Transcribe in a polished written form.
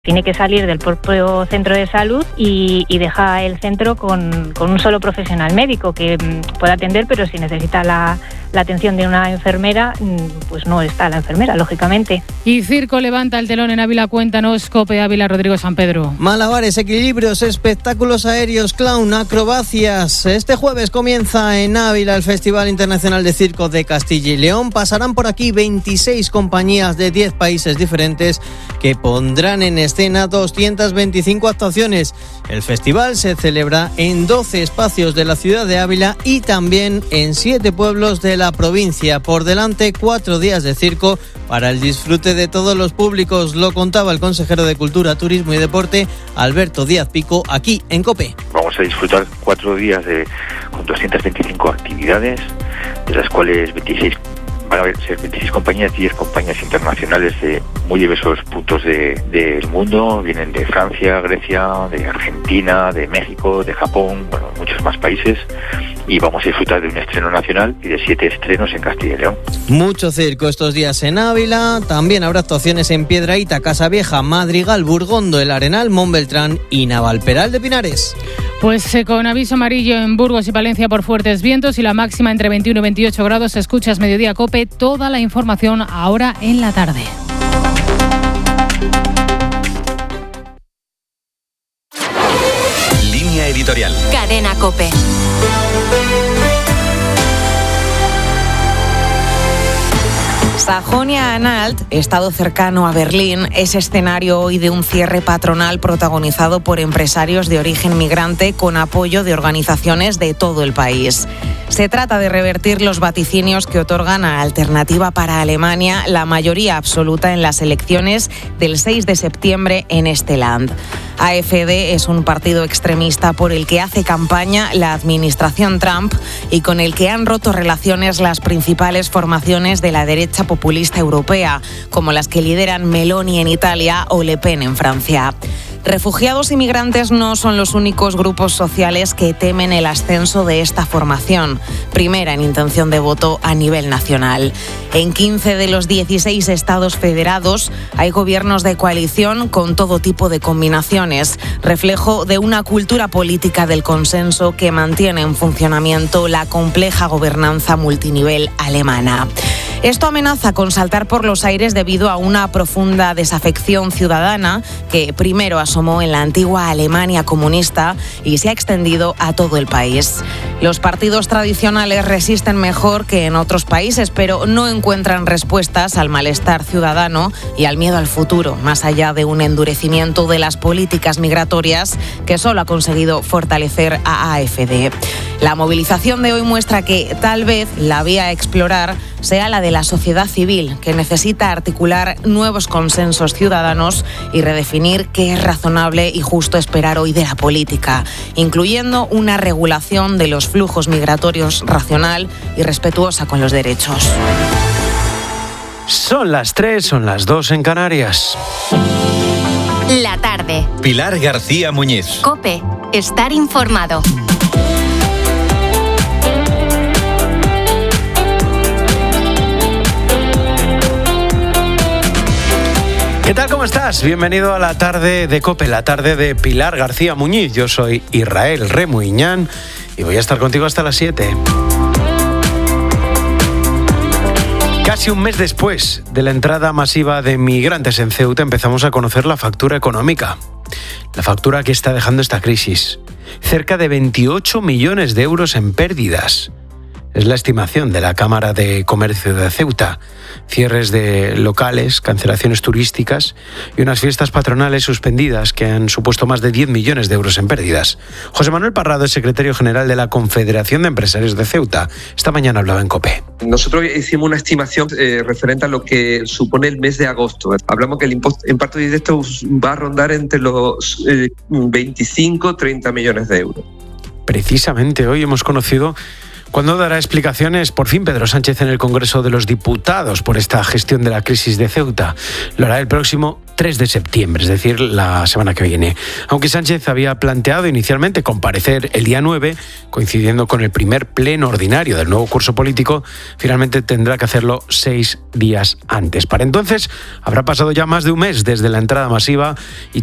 Tiene que salir del propio centro de salud y deja el centro con un solo profesional médico que pueda atender, pero si necesita la atención de una enfermera, pues no está la enfermera, lógicamente. Y Circo levanta el telón en Ávila. Cuéntanos, COPE Ávila, Rodrigo San Pedro. Malabares, equilibrios, espectáculos aéreos, clown, acrobacias. Este jueves comienza en Ávila el Festival Internacional de Circo de Castilla y León. Pasarán por aquí 26 compañías de 10 países diferentes que pondrán en escena 225 actuaciones. El festival se celebra en 12 espacios de la ciudad de Ávila y también en 7 pueblos de la provincia. Por delante, 4 días de circo para el disfrute de todos los públicos. Lo contaba el consejero de Cultura, Turismo y Deporte, Alberto Díaz Pico, aquí en COPE. Vamos a disfrutar 4 días con 225 actividades, de las cuales 26 van a ser 26 compañías, 10 compañías internacionales de muy diversos puntos del mundo. Vienen de Francia, Grecia, de Argentina, de México, de Japón, bueno, muchos más países. Y vamos a disfrutar de un estreno nacional y de 7 estrenos en Castilla y León. Mucho circo estos días en Ávila. También habrá actuaciones en Piedrahíta, Casavieja, Madrigal, Burgondo, El Arenal, Montbeltrán y Navalperal de Pinares. Pues con aviso amarillo en Burgos y Palencia por fuertes vientos y la máxima entre 21 y 28 grados. Escuchas Mediodía COPE. Toda la información ahora en la tarde. Línea editorial. Cadena COPE. Sajonia-Anhalt, estado cercano a Berlín, es escenario hoy de un cierre patronal protagonizado por empresarios de origen migrante con apoyo de organizaciones de todo el país. Se trata de revertir los vaticinios que otorgan a Alternativa para Alemania la mayoría absoluta en las elecciones del 6 de septiembre en este land. AfD es un partido extremista por el que hace campaña la administración Trump y con el que han roto relaciones las principales formaciones de la derecha populista europea, como las que lideran Meloni en Italia o Le Pen en Francia. Refugiados y migrantes no son los únicos grupos sociales que temen el ascenso de esta formación, primera en intención de voto a nivel nacional. En 15 de los 16 estados federados hay gobiernos de coalición con todo tipo de combinaciones, reflejo de una cultura política del consenso que mantiene en funcionamiento la compleja gobernanza multinivel alemana. Esto amenaza con saltar por los aires debido a una profunda desafección ciudadana que primero asomó en la antigua Alemania comunista y se ha extendido a todo el país. Los partidos tradicionales resisten mejor que en otros países, pero no encuentran respuestas al malestar ciudadano y al miedo al futuro, más allá de un endurecimiento de las políticas migratorias que solo ha conseguido fortalecer a AfD. La movilización de hoy muestra que tal vez la vía a explorar sea la de la sociedad civil, que necesita articular nuevos consensos ciudadanos y redefinir qué es razonable y justo esperar hoy de la política, incluyendo una regulación de los flujos migratorios racional y respetuosa con los derechos. Son las 3, son las 2 en Canarias. La tarde. Pilar García Muñiz. COPE. Estar informado. ¿Qué tal? ¿Cómo estás? Bienvenido a la tarde de COPE, la tarde de Pilar García Muñiz. Yo soy Israel Remuiñán y voy a estar contigo hasta las 7. Casi un mes después de la entrada masiva de migrantes en Ceuta empezamos a conocer la factura económica. La factura que está dejando esta crisis. Cerca de 28 millones de euros en pérdidas. Es la estimación de la Cámara de Comercio de Ceuta. Cierres de locales, cancelaciones turísticas y unas fiestas patronales suspendidas que han supuesto más de 10 millones de euros en pérdidas. José Manuel Parrado es secretario general de la Confederación de Empresarios de Ceuta. Esta mañana hablaba en COPE. Nosotros hicimos una estimación referente a lo que supone el mes de agosto. Hablamos que el impacto directo va a rondar entre los 25-30 millones de euros. Precisamente hoy hemos conocido cuándo dará explicaciones, por fin, Pedro Sánchez en el Congreso de los Diputados por esta gestión de la crisis de Ceuta. Lo hará el próximo 3 de septiembre, es decir, la semana que viene. Aunque Sánchez había planteado inicialmente comparecer el día 9, coincidiendo con el primer pleno ordinario del nuevo curso político, finalmente tendrá que hacerlo 6 días antes. Para entonces habrá pasado ya más de un mes desde la entrada masiva y